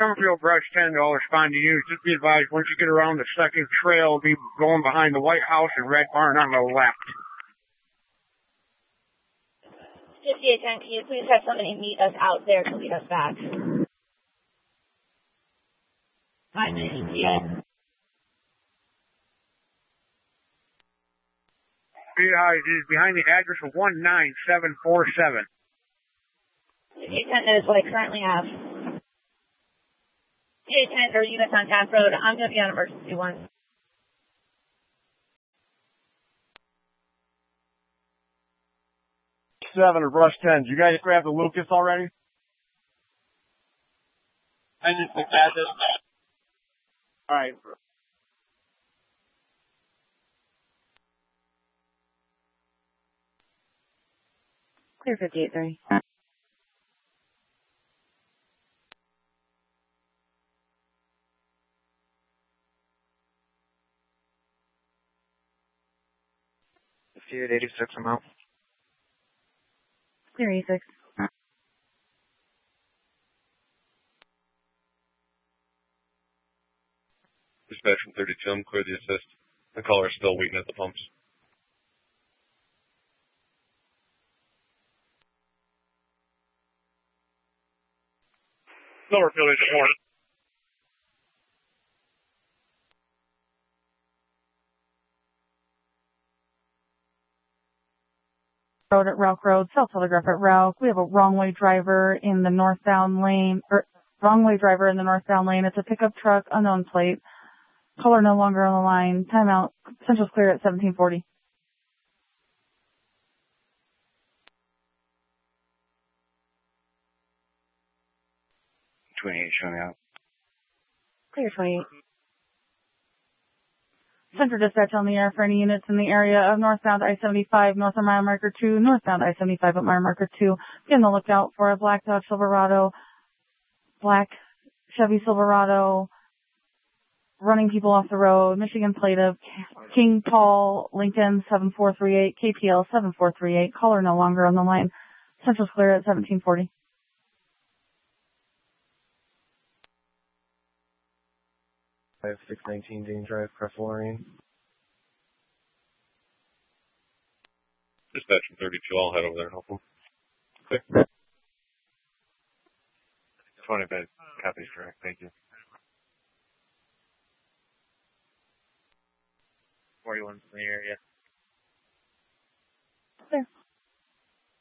Summerfield Brush 10 will respond to you. Just be advised, once you get around the second trail, be going behind the White House and Red Barn on the left. 5810, can you please have somebody meet us out there to lead us back? Is behind the address of 19747. 5810 is what I currently have. 5810, or units on Taft Road. I'm going to be on emergency 1. Seven or Brush 10. Did you guys grab the Lucas already? I just looked at this. All right. Clear 58-3. At 86, I'm out. Clear 86. Dispatch from 32, I'm clear the assist. The caller is still waiting at the pumps. Summerfield is short. Road at Rauch Road, South Telegraph at Rauch. We have a wrong-way driver in the northbound lane, It's a pickup truck, unknown plate. Caller no longer on the line. Timeout. Central's clear at 1740. 28 showing out. Clear 28. Central dispatch on the air for any units in the area of northbound I-75, north of mile marker 2, northbound I-75 at mile marker 2. Be on the lookout for a black Dodge Silverado, black Chevy Silverado, running people off the road, Michigan plate of King Paul Lincoln 7438, KPL 7438. Caller no longer on the line. Central's clear at 1740. I have 619 Dane Drive, Crest Lorraine. Dispatch from 32, I'll head over there and help them. Okay. 20 bed. Copies correct. Thank you. 41's in the area.